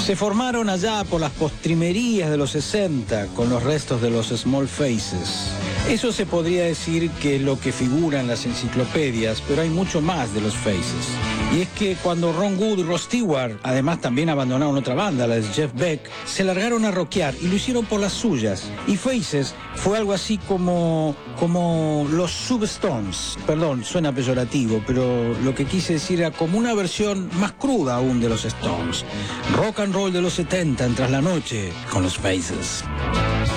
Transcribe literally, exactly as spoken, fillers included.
Se formaron allá por las postrimerías de los sesenta con los restos de los Small Faces. Eso se podría decir que es lo que figura en las enciclopedias, pero hay mucho más de los Faces. Y es que cuando Ron Wood y Rod Stewart, además también abandonaron otra banda, la de Jeff Beck, se largaron a rockear y lo hicieron por las suyas. Y Faces fue algo así como, como los Substones. Perdón, suena peyorativo, pero lo que quise decir era como una versión más cruda aún de los Stones. Rock and roll de los setenta, en Tras la Noche, con los Faces.